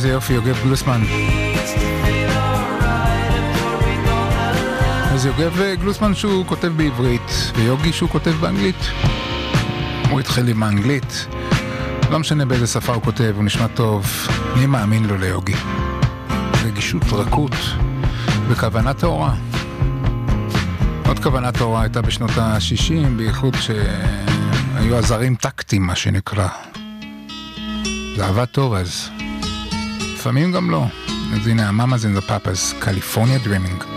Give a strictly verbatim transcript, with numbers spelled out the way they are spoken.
איזה יופי, יוגב גלוסמן. אז יוגב גלוסמן שהוא כותב בעברית, ויוגי שהוא כותב באנגלית. הוא התחיל עם האנגלית. לא משנה באיזה שפה הוא כותב, הוא נשמע טוב. אני מאמין לו ליוגי. רגישות, רכות, וכוונה טהורה. עוד כוונה טהורה הייתה בשנות ה-שישים, בייחוד שהיו עזרים טקטיים, מה שנקרא. זה עבד טוב אז. לפעמים גם לא. אז הנה, המאמאז and the Papas, California Dreaming.